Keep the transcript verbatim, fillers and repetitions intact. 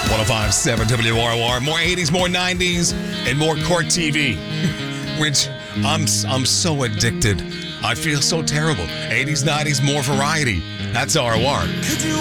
one oh five point seven W R O R. More eighties, more nineties, and more Court T V. Which I'm I'm so addicted. I feel so terrible. eighties, nineties, more variety. That's R O R.